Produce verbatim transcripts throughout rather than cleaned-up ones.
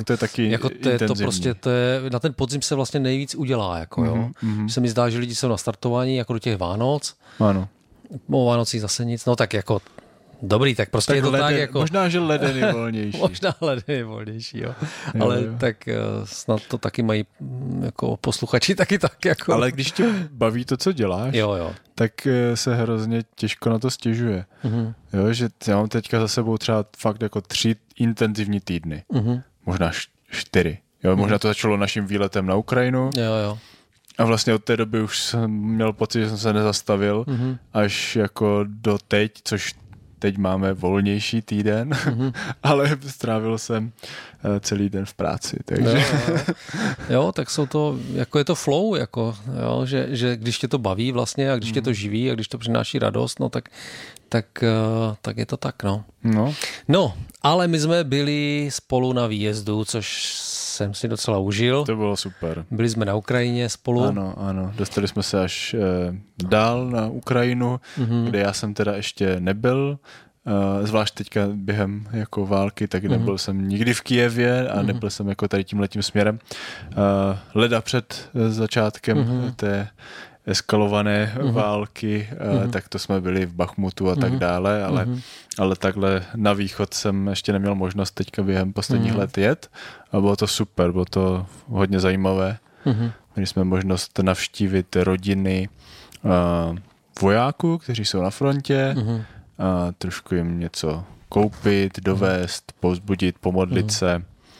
to je taky jako to, je to prostě, to je, na ten podzim se vlastně nejvíc udělá, jako jo. Mm-hmm. Se mi zdá, že lidi jsou na startování jako do těch Vánoc. Ano. O Vánocích zase nic, no tak jako dobrý, tak prostě tak je to leden, tak jako... Možná, že leden je volnější. možná leden je volnější, jo. Ale jo, jo. tak snad to taky mají jako posluchači taky tak, jako... Ale když tě baví to, co děláš, jo, jo. tak se hrozně těžko na to stěžuje. Mm-hmm. Jo, že já mám teďka za sebou třeba fakt jako tři intenzivní týdny. Mm-hmm. Možná čtyři. Jo, mm-hmm. Možná to začalo naším výletem na Ukrajinu. Jo, jo. A vlastně od té doby už jsem měl pocit, že jsem se nezastavil, mm-hmm. až jako do teď, což teď máme volnější týden, mm-hmm. ale strávil jsem celý den v práci. Takže... Jo, jo. jo, tak jsou to, jako je to flow, jako, jo, že, že když tě to baví vlastně a když mm. tě to živí a když to přináší radost, no tak, tak, tak je to tak, no. No. No, ale my jsme byli spolu na výjezdu, což jsem si docela užil. To bylo super. Byli jsme na Ukrajině spolu. Ano, ano. Dostali jsme se až eh, dál na Ukrajinu, mm-hmm. kde já jsem teda ještě nebyl. Uh, zvlášť teďka během jako války, tak nebyl mm-hmm. jsem nikdy v Kyjevě a mm-hmm. nebyl jsem jako tady tímhletím směrem. Uh, leda před začátkem mm-hmm. té eskalované mm-hmm. války, uh, mm-hmm. tak to jsme byli v Bachmutu a mm-hmm. tak dále, ale, mm-hmm. ale takhle na východ jsem ještě neměl možnost teďka během posledních mm-hmm. let jet a bylo to super, bylo to hodně zajímavé. Mm-hmm. Měli jsme možnost navštívit rodiny uh, vojáků, kteří jsou na frontě, mm-hmm. a trošku jim něco koupit, dovést, povzbudit, pomodlit mm. se.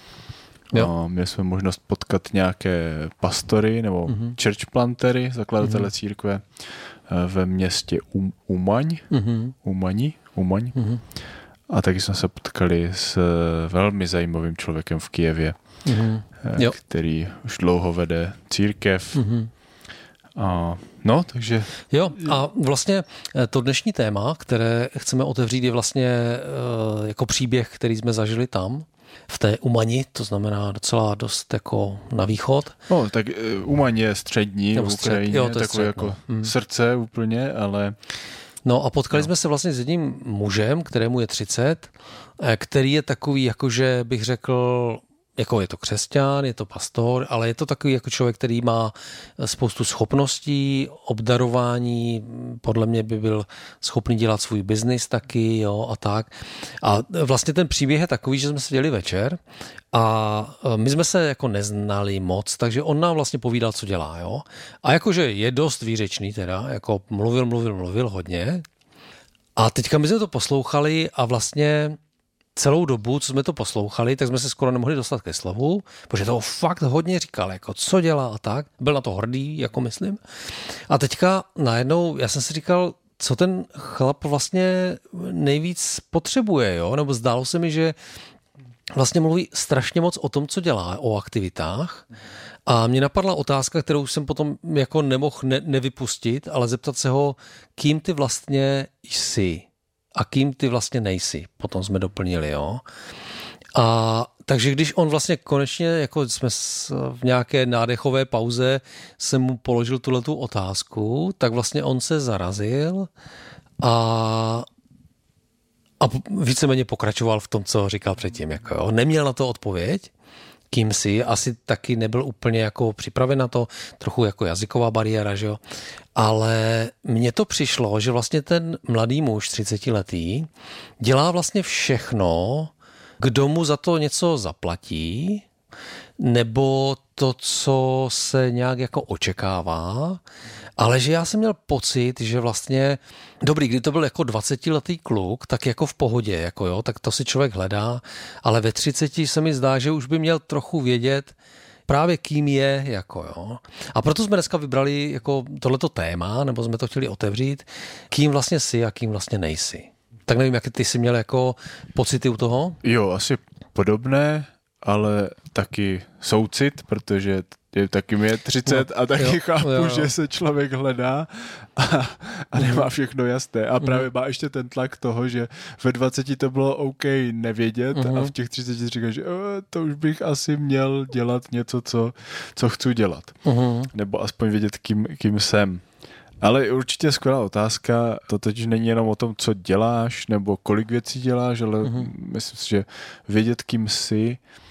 A měli jsme možnost potkat nějaké pastory nebo mm. church plantery, zakladatele mm. církve ve městě um, Umaň. Mm. Umani, Umaň. Mm. A taky jsme se potkali s velmi zajímavým člověkem v Kyjevě, mm. který už dlouho vede církev. Mm. A no, takže... Jo, a vlastně to dnešní téma, které chceme otevřít, je vlastně jako příběh, který jsme zažili tam, v té Umani, to znamená docela dost jako na východ. No, tak Umaň je střední v Ukrajině, jo, to je takové střed, jako no. srdce úplně, ale... No a potkali no. jsme se vlastně s jedním mužem, kterému je třicet, který je takový, jakože bych řekl... Jako je to křesťan, je to pastor, ale je to takový jako člověk, který má spoustu schopností, obdarování, podle mě by byl schopný dělat svůj biznis taky, jo, a tak. A vlastně ten příběh je takový, že jsme seděli večer a my jsme se jako neznali moc, takže on nám vlastně povídal, co dělá, jo. A jakože je dost výřečný teda, jako mluvil, mluvil, mluvil hodně. A teďka my jsme to poslouchali a vlastně celou dobu, co jsme to poslouchali, tak jsme se skoro nemohli dostat ke slovu, protože toho fakt hodně říkal, jako co dělá a tak. Byl na to hrdý, jako myslím. A teďka najednou, já jsem si říkal, co ten chlap vlastně nejvíc potřebuje, jo? Nebo zdálo se mi, že vlastně mluví strašně moc o tom, co dělá, o aktivitách. A mě napadla otázka, kterou jsem potom jako nemohl ne- nevypustit, ale zeptat se ho, kým ty vlastně jsi. A kým ty vlastně nejsi, potom jsme doplnili, jo. A takže když on vlastně konečně, jako jsme v nějaké nádechové pauze, jsem mu položil tuhletu otázku, tak vlastně on se zarazil a, a víceméně pokračoval v tom, co říkal předtím, jako jo. Neměl na to odpověď, kým si, asi taky nebyl úplně jako připraven na to, trochu jako jazyková bariéra, že jo. Ale mně to přišlo, že vlastně ten mladý muž, třicetiletý, dělá vlastně všechno, kdo mu za to něco zaplatí, nebo to, co se nějak jako očekává, ale že já jsem měl pocit, že vlastně, dobrý, kdy to byl jako dvacetiletý kluk, tak jako v pohodě, jako jo, tak to si člověk hledá, ale ve třiceti se mi zdá, že už by měl trochu vědět právě kým je, jako jo. A proto jsme dneska vybrali jako tohleto téma, nebo jsme to chtěli otevřít, kým vlastně jsi a kým vlastně nejsi. Tak nevím, jaké ty jsi měl jako pocity u toho? Jo, asi podobné, ale taky soucit, protože je, taky mi je třicet no, a taky jo, chápu, jo, jo. že se člověk hledá a, a nemá všechno jasné. A právě má ještě ten tlak toho, že ve dvaceti to bylo OK nevědět uh-huh. a v těch třiceti říkáš, že to už bych asi měl dělat něco, co, co chci dělat. Uh-huh. Nebo aspoň vědět, kým, kým jsem. Ale určitě skvělá otázka. To totiž není jenom o tom, co děláš nebo kolik věcí děláš, ale uh-huh. myslím si, že vědět, kým jsi,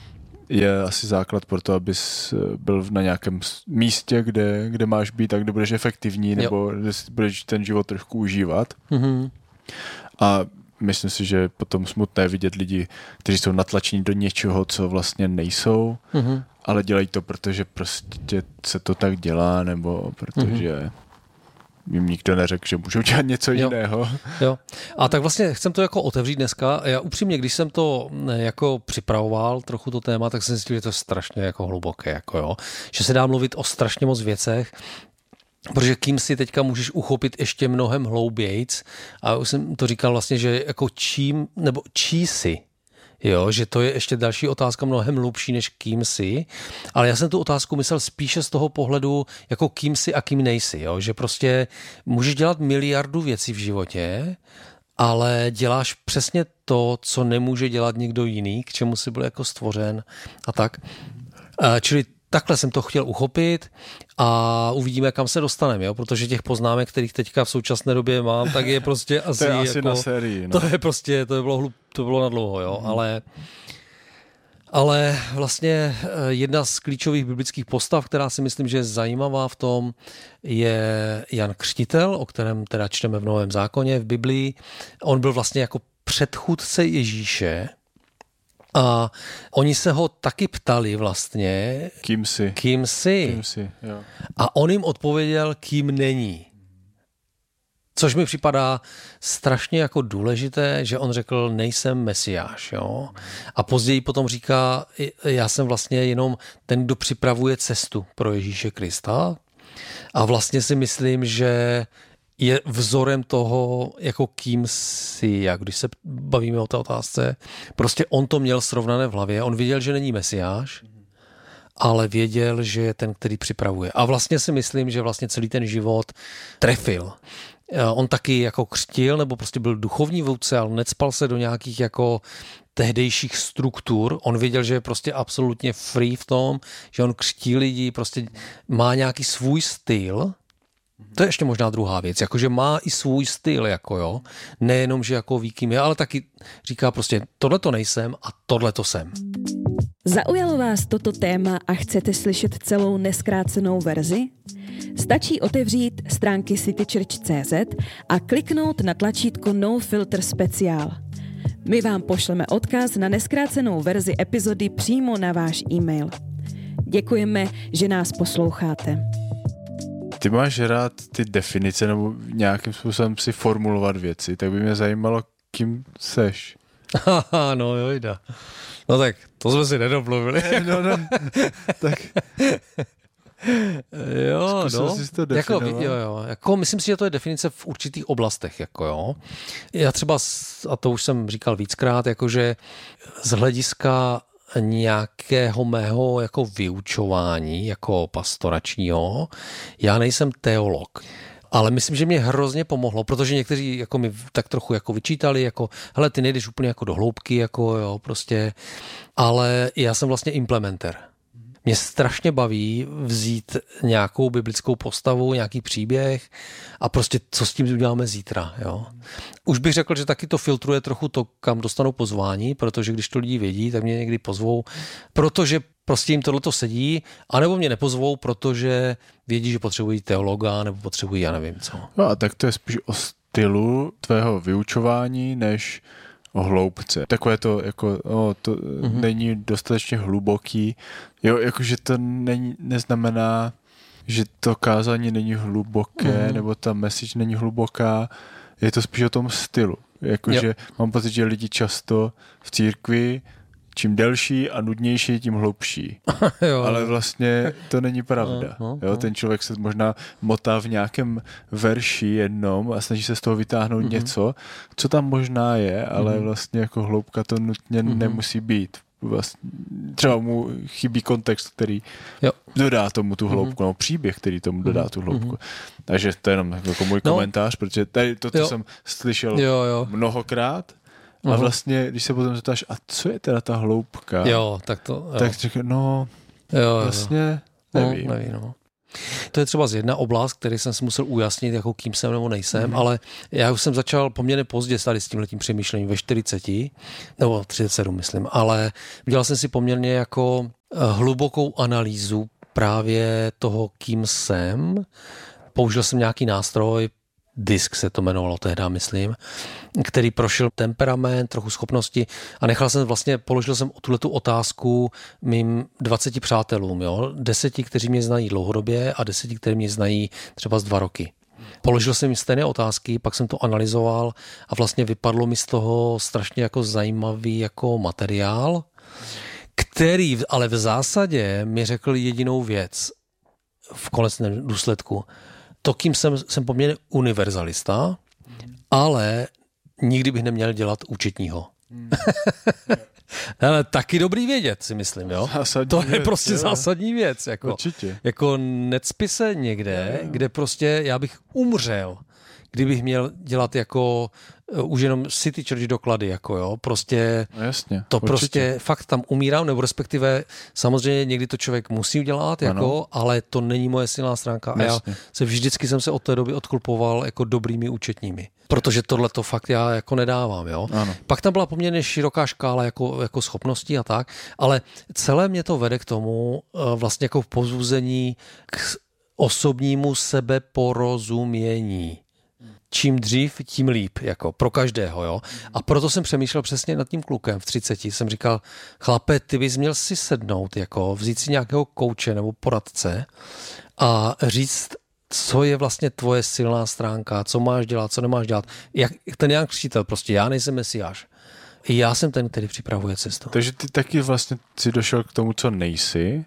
je asi základ pro to, abys byl na nějakém místě, kde, kde máš být a kde budeš efektivní, nebo jo. kde si budeš ten život trošku užívat. Mm-hmm. A myslím si, že je potom smutné vidět lidi, kteří jsou natlačení do něčeho, co vlastně nejsou, mm-hmm. ale dělají to, protože prostě se to tak dělá, nebo protože mm-hmm. jim nikdo neřekl, že můžou dělat něco jo. jiného. Jo. A tak vlastně chcem to jako otevřít dneska. Já upřímně, když jsem to jako připravoval, trochu to téma, tak jsem zjistil, že to je strašně jako hluboké, jako jo. Že se dá mluvit o strašně moc věcech, protože kým si teďka můžeš uchopit ještě mnohem hloubějc. A už jsem to říkal vlastně, že jako čím, nebo čí si. Jo, že to je ještě další otázka mnohem hlubší než kým jsi, ale já jsem tu otázku myslel spíše z toho pohledu jako kým jsi a kým nejsi, jo? Že prostě můžeš dělat miliardu věcí v životě, ale děláš přesně to, co nemůže dělat nikdo jiný, k čemu jsi byl jako stvořen a tak. Čili takhle jsem to chtěl uchopit a uvidíme, kam se dostaneme, jo? Protože těch poznámek, kterých teďka v současné době mám, tak je prostě asi, to je asi jako, na sérii. No. To je prostě, to by bylo, hlup, to bylo na dlouho, jo? Mm. Ale, ale vlastně jedna z klíčových biblických postav, která si myslím, že je zajímavá v tom, je Jan Křtitel, o kterém teda čteme v Novém zákoně, v Biblii. On byl vlastně jako předchůdce Ježíše. A oni se ho taky ptali vlastně, kým jsi. Kým jsi. Kým jsi, jo. A on jim odpověděl, kým není. Což mi připadá strašně jako důležité, že on řekl, nejsem mesiáš. Jo? A později potom říká, já jsem vlastně jenom ten, kdo připravuje cestu pro Ježíše Krista. A vlastně si myslím, že je vzorem toho, jako kým jsi, jak když se bavíme o té otázce. Prostě on to měl srovnané v hlavě. On věděl, že není mesiáš, ale věděl, že je ten, který připravuje. A vlastně si myslím, že vlastně celý ten život trefil. On taky jako křtil, nebo prostě byl duchovní vůdce, ale necpal se do nějakých jako tehdejších struktur. On věděl, že je prostě absolutně free v tom, že on křtí lidi, prostě má nějaký svůj styl. To je ještě možná druhá věc, jakože má i svůj styl, jako jo. Nejenom, že jako ví, kým je, ale taky říká prostě, tohle to nejsem a tohle to jsem. Zaujalo vás toto téma a chcete slyšet celou nezkrácenou verzi? Stačí otevřít stránky citychurch tečka cé zet a kliknout na tlačítko No Filter Speciál. My vám pošleme odkaz na nezkrácenou verzi epizody přímo na váš e-mail. Děkujeme, že nás posloucháte. Ty máš rád ty definice nebo nějakým způsobem si formulovat věci, tak by mě zajímalo, kým seš. No jo, jde. No tak, to jsme si nedomluvili. No, no, tak... Jo, no. Jsi to jako, jo, jo. Jako, myslím si, že to je definice v určitých oblastech. Jako, jo. Já třeba, a to už jsem říkal víckrát, jakože z hlediska nějakého mého jako vyučování, jako pastoračního, já nejsem teolog. Ale myslím, že mě hrozně pomohlo, protože někteří jako mi tak trochu jako vyčítali, jako hele, ty nejdeš úplně jako do hloubky, jako jo, prostě, ale já jsem vlastně implementer. Mě strašně baví vzít nějakou biblickou postavu, nějaký příběh a prostě co s tím uděláme zítra. Jo. Už bych řekl, že taky to filtruje trochu to, kam dostanou pozvání, protože když to lidi vědí, tak mě někdy pozvou, protože prostě jim tohleto sedí, anebo mě nepozvou, protože vědí, že potřebují teologa nebo potřebují, já nevím co. No a tak to je spíš o stylu tvého vyučování, než o hloubce. Takové to, jako, o, to mm-hmm. není dostatečně hluboký. Jo, jakože to není, neznamená, že to kázání není hluboké, mm-hmm. nebo ta message není hluboká. Je to spíš o tom stylu. Jakože mám pocit, že lidi často v církvi čím delší a nudnější, tím hlubší. Jo. Ale vlastně to není pravda. No, no, jo, ten člověk se možná motá v nějakém verši jednom a snaží se z toho vytáhnout mm-hmm. něco, co tam možná je, ale mm-hmm. vlastně jako hloubka to nutně mm-hmm. nemusí být. Vlastně, třeba mu chybí kontext, který jo. dodá tomu tu hloubku, mm-hmm. nebo příběh, který tomu dodá tu hloubku. Mm-hmm. Takže to je jenom jako můj no. komentář, protože tady to, co jo. jsem slyšel jo, jo. mnohokrát, a vlastně, když se potom zeptáš, a co je teda ta hloubka? Jo, tak to... Jo. Tak řekl, no, jo, vlastně jo. nevím. No, nevím no. To je třeba z jedna oblast, který jsem si musel ujasnit, jako kým jsem nebo nejsem, mm. ale já už jsem začal poměrně pozdě tady s tímhletím přemýšlením ve čtyřiceti, nebo třicet sedm myslím, ale dělal jsem si poměrně jako hlubokou analýzu právě toho, kým jsem. Použil jsem nějaký nástroj, disk se to jmenovalo tehdy, myslím, který prošel temperament, trochu schopnosti a nechal jsem vlastně, položil jsem tuhletu otázku mým dvaceti přátelům, jo? deseti, kteří mě znají dlouhodobě a deseti, kteří mě znají třeba z dva roky. Položil jsem jim stejné otázky, pak jsem to analyzoval a vlastně vypadlo mi z toho strašně jako zajímavý jako materiál, který ale v zásadě mi řekl jedinou věc v konečném důsledku. To, kým jsem, jsem poměrně univerzalista, ale nikdy bych neměl dělat účetního. Hmm. Ale taky dobrý vědět, si myslím, jo? Zásadní to je věc, prostě jo. zásadní věc. Jako, Určitě. Jako necpi se někde, jo. kde prostě já bych umřel, kdybych měl dělat jako uh, už jenom City Church doklady, jako jo, prostě no jasně, to určitě. prostě fakt tam umírám, nebo respektive samozřejmě někdy to člověk musí udělat, jako, ale to není moje silná stránka jasně. a já se vždycky jsem se od té doby odklupoval jako dobrými účetními, protože tohle to fakt já jako nedávám, jo. Ano. Pak tam byla poměrně široká škála jako, jako schopností a tak, ale celé mě to vede k tomu uh, vlastně jako povzbuzení k osobnímu sebeporozumění. Čím dřív, tím líp, jako pro každého, jo. A proto jsem přemýšlel přesně nad tím klukem v třiceti. Jsem říkal, chlape, ty bys měl si sednout, jako vzít si nějakého kouče nebo poradce a říct, co je vlastně tvoje silná stránka, co máš dělat, co nemáš dělat. Jak ten Jan Křtitel, prostě já nejsem mesiáš. Já jsem ten, který připravuje cestu. Takže ty taky vlastně si došel k tomu, co nejsi.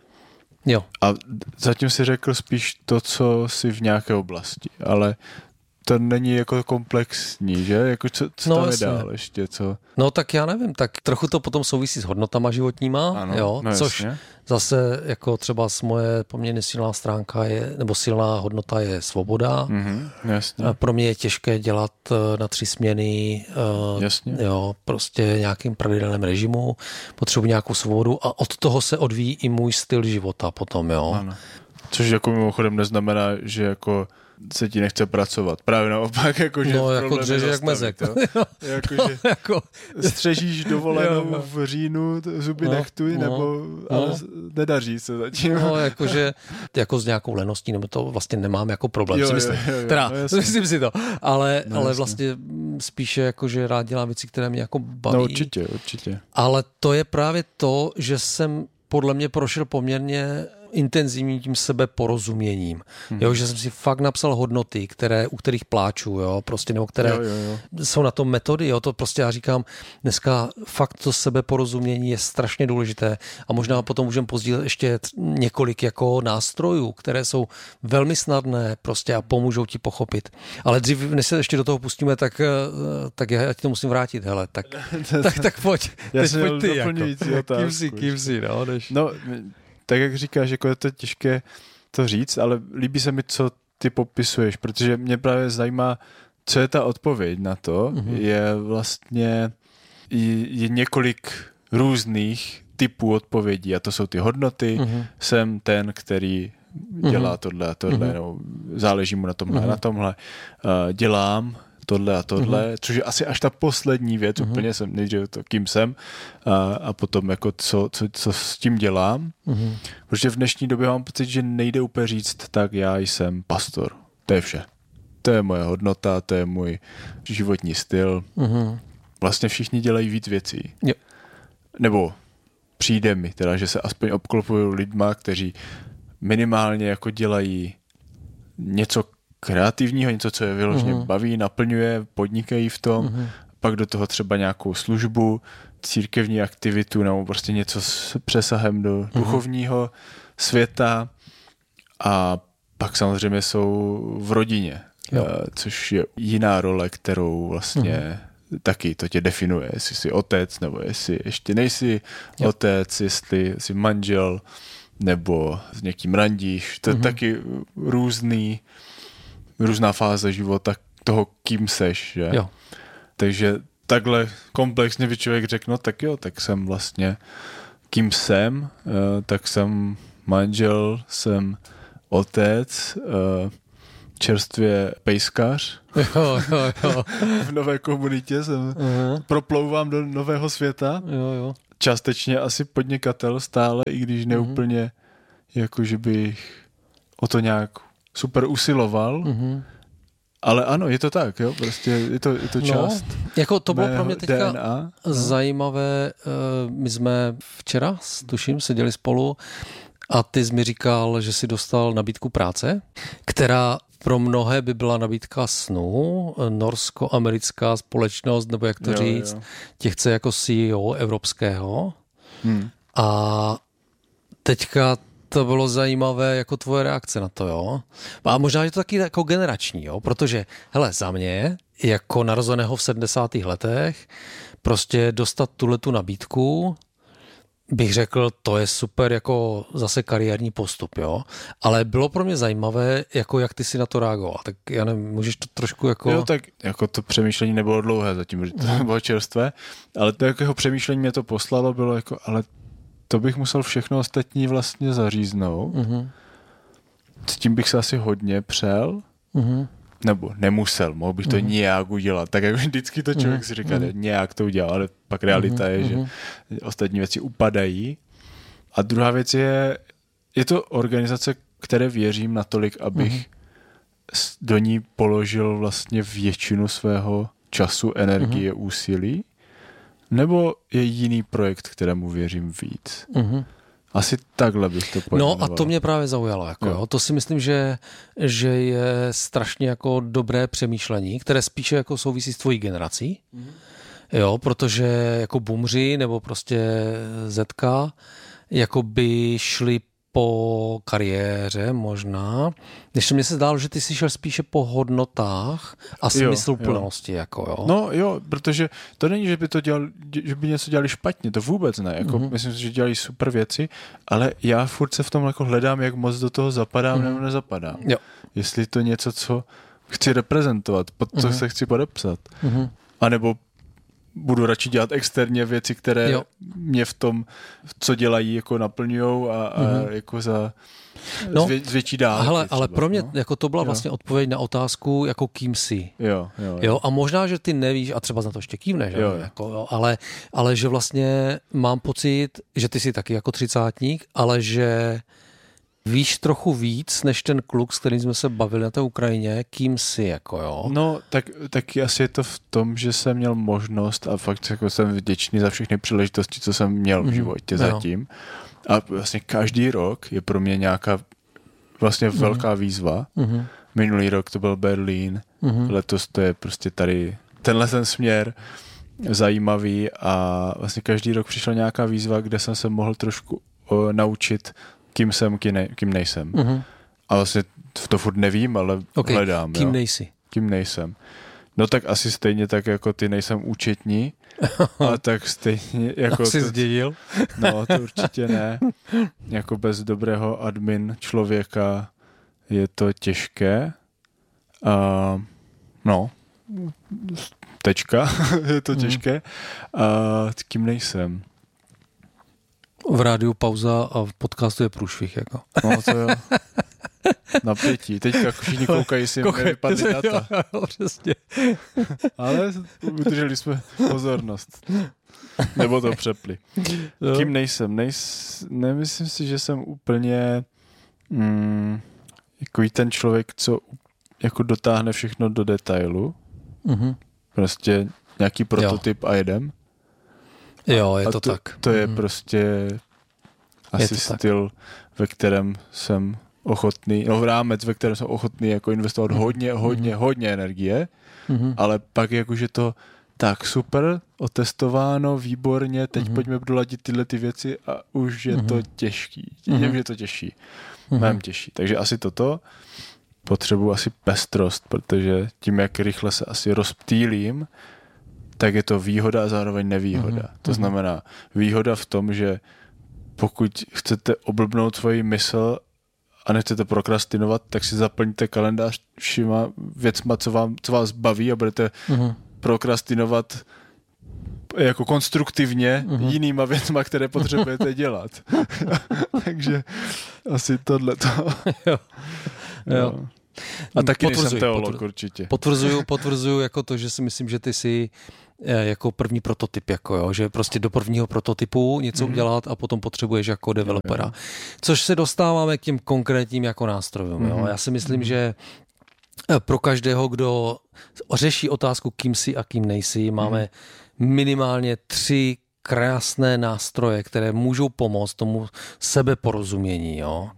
Jo. A zatím si řekl spíš to, co jsi v nějaké oblasti, ale to není jako komplexní, že? Jako co, co no, tam je jasně. dál ještě, co? No tak já nevím, tak trochu to potom souvisí s hodnotama životníma, ano, jo, no což jasně. zase jako třeba s moje poměrně silná stránka je, nebo silná hodnota je svoboda. Mm-hmm, jasně. Pro mě je těžké dělat na tři směny, jasně. jo, prostě nějakým pravidelném režimu, potřebuji nějakou svobodu a od toho se odvíjí i můj styl života potom, jo. Ano. Což jako mimochodem neznamená, že jako se ti nechce pracovat. Právě naopak, jako že no, jako dřeže jak mezek. jako, no, že jako... střežíš dovolenou jo, v říjnu, zuby no, nechtuj, no, nebo ale no. nedaří se zatím. No, jakože jako s nějakou leností, nebo to vlastně nemám jako problém, jo, si myslím. Jo, jo, jo, teda, no, myslím si to. Ale, no, ale vlastně spíše jako, že rád dělám věci, které mě jako baví. No určitě, určitě. Ale to je právě to, že jsem podle mě prošel poměrně intenzivním tím sebeporozuměním. Hmm. Jo, že jsem si fakt napsal hodnoty, které, u kterých pláču, jo, prostě, nebo které jo, jo, jo. jsou na to metody, jo, to prostě já říkám, dneska fakt to sebeporozumění je strašně důležité a možná potom můžeme pozdílet ještě několik jako nástrojů, které jsou velmi snadné prostě a pomůžou ti pochopit. Ale dřív, než se ještě do toho pustíme, tak, tak já ti to musím vrátit, hele, tak, tak, tak pojď, já teď jsem pojď ty, jako, otázku, kým si, kým si, no, než... no, tak jak říkáš, jako je to těžké to říct, ale líbí se mi, co ty popisuješ, protože mě právě zajímá, co je ta odpověď na to. Mm-hmm. Je vlastně je několik různých typů odpovědí a to jsou ty hodnoty. Mm-hmm. Jsem ten, který dělá mm-hmm. tohle a tohle, mm-hmm. no, záleží mu na tomhle mm-hmm. a na tomhle. Uh, dělám tohle a tohle, mm-hmm. což je asi až ta poslední věc, mm-hmm. úplně jsem nejdřív to, kým jsem a, a potom jako co, co, co s tím dělám. Mm-hmm. Protože v dnešní době mám pocit, že nejde úplně říct, tak já jsem pastor. To je vše. To je moje hodnota, to je můj životní styl. Mm-hmm. Vlastně všichni dělají víc věcí. Jo. Nebo přijde mi teda, že se aspoň obklopují lidma, kteří minimálně jako dělají něco kreativního, něco, co je vyloženě uh-huh. baví, naplňuje, podnikají v tom, uh-huh. pak do toho třeba nějakou službu, církevní aktivitu nebo prostě něco s přesahem do uh-huh. duchovního světa a pak samozřejmě jsou v rodině, jo. což je jiná role, kterou vlastně uh-huh. taky to tě definuje, jestli jsi otec nebo jestli ještě nejsi jo. otec, jestli jsi manžel nebo s někým randíš, to je uh-huh. taky různý různá fáze života toho, kým seš, že? Jo. Takže takhle komplexně by člověk řekl, no tak jo, tak jsem vlastně kým jsem, tak jsem manžel, jsem otec, uh, čerstvě pejskař. Jo, jo, jo. V nové komunitě jsem uh-huh. proplouvám do nového světa. Jo, jo. Částečně asi podnikatel stále, i když neúplně uh-huh. jako, že bych o to nějak super usiloval. Uh-huh. Ale ano, je to tak, jo, prostě je to, je to část. No, jako to bylo pro mě teďka D N A. zajímavé. My jsme včera, tuším, seděli spolu a ty jsi mi říkal, že jsi dostal nabídku práce, která pro mnohé by byla nabídka snů, norsko-americká společnost, nebo jak to jo, říct, jo. tě chce jako C E O evropského. Hmm. A teďka to bylo zajímavé jako tvoje reakce na to, jo. A možná je to taky jako generační, jo, protože, hele, za mě, jako narozeného v sedmdesátých letech, prostě dostat tuhletu nabídku, bych řekl, to je super jako zase kariérní postup, jo. Ale bylo pro mě zajímavé, jako jak ty si na to reagoval. Tak já nevím, můžeš to trošku jako... Jo, tak jako to přemýšlení nebylo dlouhé zatím, to bylo čerstvé, ale to jakého přemýšlení mě to poslalo, bylo jako, ale to bych musel všechno ostatní vlastně zaříznout. Uh-huh. S tím bych se asi hodně přel, uh-huh. nebo nemusel, mohl bych to uh-huh. nějak udělat. Tak jak vždycky to člověk uh-huh. si říká, uh-huh. nějak to udělal, ale pak realita uh-huh. je, že uh-huh. ostatní věci upadají. A druhá věc je, je to organizace, které věřím natolik, abych uh-huh. do ní položil vlastně většinu svého času, energie, uh-huh. úsilí. Nebo je jiný projekt, kterému věřím víc? Uh-huh. Asi takhle bych to pojmenoval. No a to mě právě zaujalo. Jako, jo. Jo. To si myslím, že, že je strašně jako dobré přemýšlení, které spíše jako souvisí s tvojí generací. Uh-huh. Jo, protože jako boomři nebo prostě zetka jako by šli po kariéře možná, než mně se zdálo, že ty jsi šel spíše po hodnotách a smysluplnosti. Jako, jo. No jo, protože to není, že by, to dělali, že by něco dělali špatně, to vůbec ne. Jako, mm-hmm. Myslím si, že dělají super věci, ale já furt se v tom jako hledám, jak moc do toho zapadám mm-hmm. nebo nezapadám. Jo. Jestli to něco, co chci reprezentovat, pod co mm-hmm. se chci podepsat. Mm-hmm. A nebo budu radši dělat externě věci, které jo. mě v tom, co dělají, jako naplňujou a, a mm-hmm. jako za no, zvě, zvětší dálky. Hele, ale třeba, pro mě no? jako to byla jo. vlastně odpověď na otázku, jako kým jsi. Jo, jo, jo. jo, a možná, že ty nevíš, a třeba na to ještě kývneš, jo, jo. Jako, jo, ale, ale že vlastně mám pocit, že ty jsi taky jako třicátník, ale že víš trochu víc, než ten kluk, s kterým jsme se bavili na té Ukrajině, kým jsi, jako jo? No, tak, tak asi je to v tom, že jsem měl možnost a fakt jako jsem vděčný za všechny příležitosti, co jsem měl v životě mm, zatím. No. A vlastně každý rok je pro mě nějaká vlastně mm. velká výzva. Mm. Minulý rok to byl Berlín, mm. letos to je prostě tady tenhle ten směr zajímavý a vlastně každý rok přišla nějaká výzva, kde jsem se mohl trošku o, naučit kým jsem, kým, ne, kým nejsem. Uh-huh. A vlastně to furt nevím, ale okay. hledám. Kým jo. nejsi? Kým nejsem. No tak asi stejně tak jako ty nejsem účetní, ale tak stejně jako... Jsi to, zdědil? No, to určitě ne. Jako bez dobrého admin člověka je to těžké. Uh, no, tečka, je to těžké. A uh, kým nejsem? V rádiu pauza a v podcastu je průšvih, jako. No to jo. Napětí. Teďka všichni koukají, jestli jim nevypadly data. Jo, přesně. Ale udrželi jsme pozornost. Nebo to přepli. No. Kým nejsem? Nejs, nemyslím si, že jsem úplně mm, jako ten člověk, co jako dotáhne všechno do detailu. Mm-hmm. Prostě nějaký prototyp jo. a jedem. Jo, je a to, to tak. To je mm. prostě asi styl, tak. ve kterém jsem ochotný, no v rámec, ve kterém jsem ochotný jako investovat mm. hodně, hodně, mm. hodně energie, mm. ale pak jakože to tak super, otestováno, výborně, teď mm. pojďme doladit tyhle ty věci a už je mm. to těžký. Mm. Je to těžší. Mm. Mám těžší. Takže asi toto. Potřebuji asi pestrost, protože tím, jak rychle se asi rozptýlím, tak je to výhoda a zároveň nevýhoda. Mm-hmm. To znamená výhoda v tom, že pokud chcete oblbnout svoji mysl a nechcete prokrastinovat, tak si zaplňte kalendář všima věcma, co, vám, co vás baví a budete mm-hmm. prokrastinovat jako konstruktivně mm-hmm. jinýma věcma, které potřebujete dělat. Takže asi tohleto. jo. jo. A taky nejsem teolog potvr- určitě. Potvrzuju, potvrzuju jako to, že si myslím, že ty jsi jako první prototyp, jako jo, že prostě do prvního prototypu něco mm-hmm. udělat a potom potřebuješ jako developera. Jo, jo. Což se dostáváme k těm konkrétním jako nástrojům. Mm-hmm. Jo. Já si myslím, mm-hmm. že pro každého, kdo řeší otázku, kým jsi a kým nejsi, máme mm-hmm. minimálně tři krásné nástroje, které můžou pomoct tomu sebeporozumění. Jo.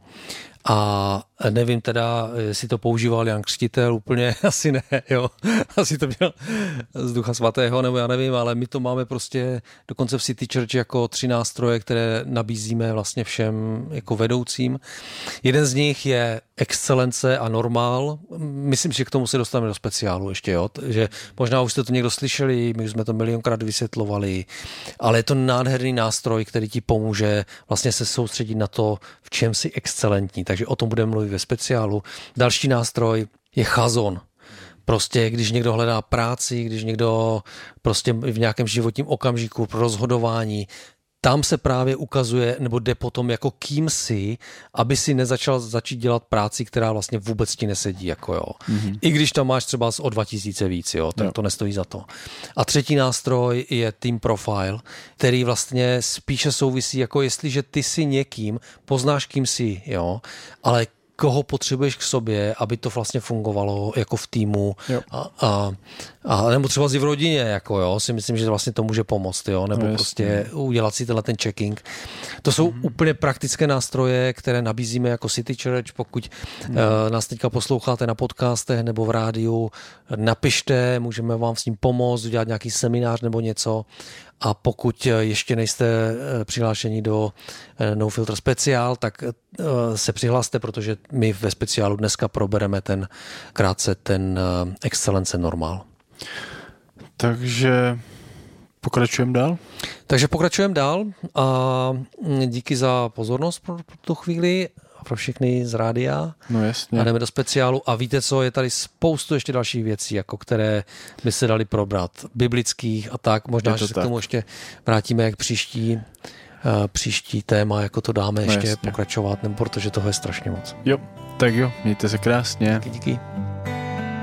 A nevím teda, jestli to používal Jan Křtitel úplně, asi ne, jo. Asi to měl z Ducha Svatého, nebo já nevím, ale my to máme prostě dokonce v City Church jako tři nástroje, které nabízíme vlastně všem jako vedoucím. Jeden z nich je excelence a normál. Myslím, že k tomu se dostaneme do speciálu ještě, jo. Že možná už jste to někdo slyšeli, my už jsme to milionkrát vysvětlovali, ale je to nádherný nástroj, který ti pomůže vlastně se soustředit na to, v čem jsi excelentní. Takže o tom budeme mluvit ve speciálu. Další nástroj je chazon. Prostě, když někdo hledá práci, když někdo prostě v nějakém životním okamžiku pro rozhodování, tam se právě ukazuje, nebo jde potom jako kým si, aby si nezačal začít dělat práci, která vlastně vůbec ti nesedí. Jako jo. Mm-hmm. I když tam máš třeba o dva tisíce víc, jo, tak no. to nestojí za to. A třetí nástroj je Team Profile, který vlastně spíše souvisí, jako jestliže ty si někým, poznáš kým si, jo, ale koho potřebuješ k sobě, aby to vlastně fungovalo jako v týmu a, a, a nebo třeba i v rodině, jako jo, si myslím, že vlastně to může pomoct, jo, nebo no, prostě udělat si tenhle ten checking. To jsou mm. úplně praktické nástroje, které nabízíme jako City Church, pokud mm. uh, nás teďka posloucháte na podcastech nebo v rádiu, napište, můžeme vám s tím pomoct, udělat nějaký seminář nebo něco. A pokud ještě nejste přihlášeni do No Filter speciál, tak se přihlaste, protože my ve speciálu dneska probereme ten krátce ten Excelence normál. Takže pokračujeme dál? Takže pokračujeme dál a díky za pozornost pro tu chvíli pro všechny z rádia. No jasně. A jdeme do speciálu a víte co, je tady spoustu ještě dalších věcí, jako které by se dali probrat, biblických a tak. Možná, že se tak k tomu ještě vrátíme jak příští, uh, příští téma, jako to dáme no ještě jasně. pokračovat, nebo protože toho je strašně moc. Jo, tak jo, mějte se krásně. Díky, díky.